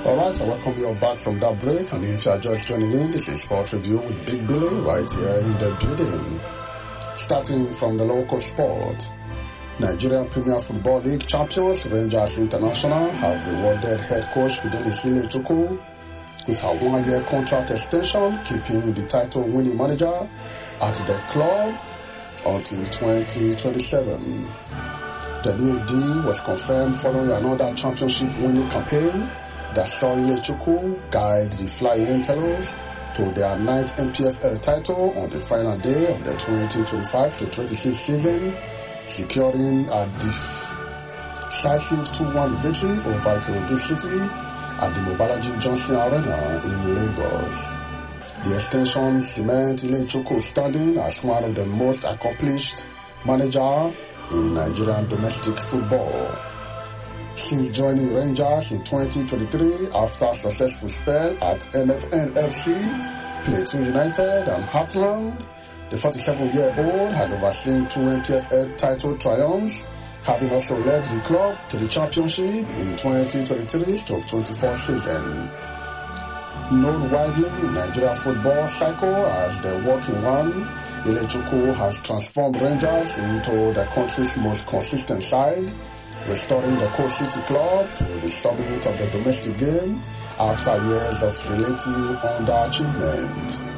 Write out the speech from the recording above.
Alright, I welcome you all back from that break, and if you are just joining in, this is Sport Review with Big Billy right here in the building. Starting from the local sport, Nigeria Premier Football League champions Rangers International have rewarded head coach Fidelis Ilechukwu with a one-year contract extension, keeping the title-winning manager at the club until 2027. The new deal was confirmed following another championship-winning campaign that saw Ilechukwu guide the Flying Antelopes to their 9th NPFL title on the final day of the 2025-26 season, securing a decisive 2-1 victory over Ikorodu City at the Mobalaji Johnson Arena in Lagos. The extension cements Ilechukwu standing as one of the most accomplished managers in Nigerian domestic football. Since joining Rangers in 2023 after a successful spell at MFN FC, Plateau United and Heartland, the 47-year-old has overseen 2 NPFL title triumphs, having also led the club to the championship in 2023-24 season. Known widely in Nigeria football cycle as the working one, Ilechukwu has transformed Rangers into the country's most consistent side, restoring the Coast City club to the summit of the domestic game after years of relative underachievement.